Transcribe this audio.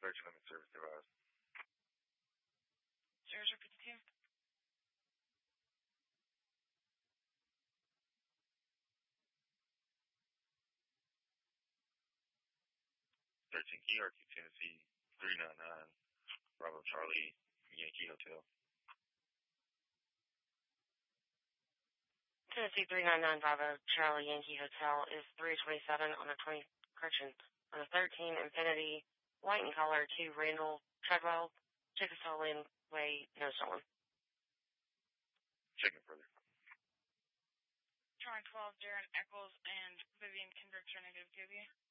search limit service device. 0052. 13 Key Arctic, Tennessee 399, Bravo Charlie, Yankee Hotel. Tennessee 399 Bravo Charlie Yankee Hotel is 327 on a 13 Infinity, white in color, to Randall Treadwell, Chickasaw Lane Way, no stolen. Checking further. Charlie 12, Darren Eccles and Vivian Kendricks are negative, give you.